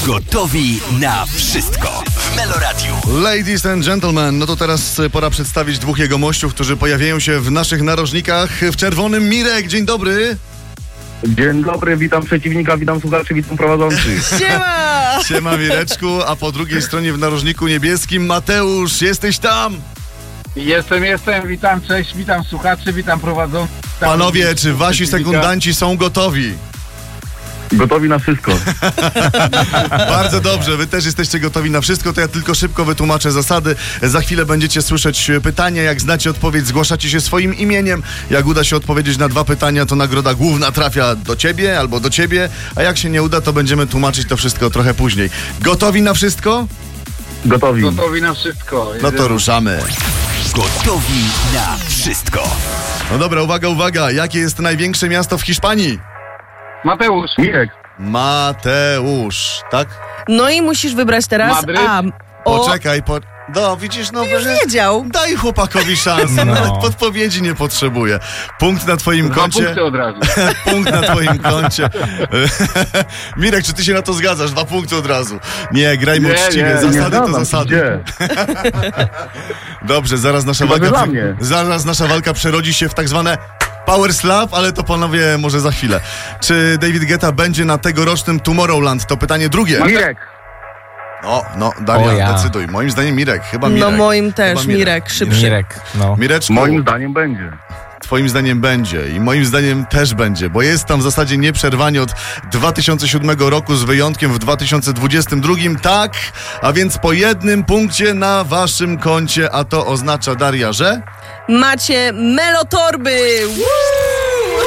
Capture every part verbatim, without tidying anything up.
Gotowi na wszystko w Meloradiu. Ladies and gentlemen, no to teraz pora przedstawić dwóch jegomościów, którzy pojawiają się w naszych narożnikach. W czerwonym Mirek, dzień dobry. Dzień dobry, witam przeciwnika, witam słuchaczy, witam prowadzących. Siema! Siema Mireczku, a po drugiej stronie w narożniku niebieskim Mateusz, jesteś tam? Jestem, jestem, witam, cześć, witam słuchaczy, witam prowadzących. Panowie, czy wasi sekundanci są gotowi? Gotowi na wszystko. Bardzo dobrze, wy też jesteście gotowi na wszystko, to ja tylko szybko wytłumaczę zasady. Za chwilę będziecie słyszeć pytania, jak znacie odpowiedź, zgłaszacie się swoim imieniem. Jak uda się odpowiedzieć na dwa pytania, to nagroda główna trafia do ciebie albo do ciebie, a jak się nie uda, to będziemy tłumaczyć to wszystko trochę później. Gotowi na wszystko? Gotowi. Gotowi na wszystko. No to ruszamy. Gotowi na wszystko. No dobra, uwaga, uwaga, jakie jest największe miasto w Hiszpanii? Mateusz, Mirek, Mateusz, tak? No i musisz wybrać teraz Madryt? A. O, Poczekaj, po... No, widzisz, no... już wiedział. Daj chłopakowi szansę, No. nawet podpowiedzi nie potrzebuje. Punkt na twoim dwa koncie. punkty od razu. Punkt na twoim koncie. Mirek, czy ty się na to zgadzasz? Dwa punkty od razu. Nie, grajmy Nie, uczciwie. nie, Zasady nie to zgadzam, zasady. gdzie? Dobrze, zaraz nasza Chyba, że walka... dla prze- mnie. Zaraz nasza walka przerodzi się w tak zwane power slap, ale to panowie może za chwilę. Czy David Guetta będzie na tegorocznym Tomorrowland? To pytanie drugie. Mirek, No, no, Daria, O ja. decyduj. Moim zdaniem Mirek, chyba Mirek. No moim też, Chyba Mirek, szybszy. Mirek, no. Mireczku, moim zdaniem będzie. twoim zdaniem będzie i moim zdaniem też będzie, bo jest tam w zasadzie nieprzerwanie od dwa tysiące siódmego roku z wyjątkiem w dwa tysiące dwudziestym drugim, tak, a więc po jednym punkcie na waszym koncie, a to oznacza, Daria, że... Macie melotorby! Woo!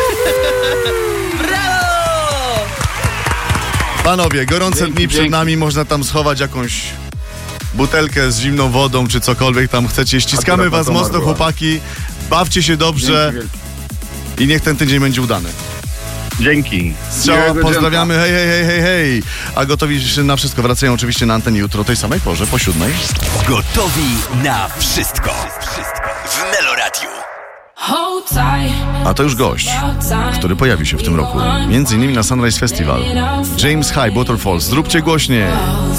Brawo! Panowie, gorące Dzięki, dni przed dzięki. nami, można tam schować jakąś butelkę z zimną wodą, czy cokolwiek tam chcecie. Ściskamy Akurat na was to mocno, marła. chłopaki, bawcie się dobrze Dzięki i niech ten tydzień będzie udany. Dzięki. Strzała, Miłego pozdrawiamy, hej, hej, hej, hej, hej. A gotowi na wszystko wracają oczywiście na antenie jutro o tej samej porze, po siódmej. Gotowi na wszystko. W Meloradiu. A to już gość, który pojawi się w tym roku, między innymi na Sunrise Festival. James Hype Waterfalls, zróbcie głośniej.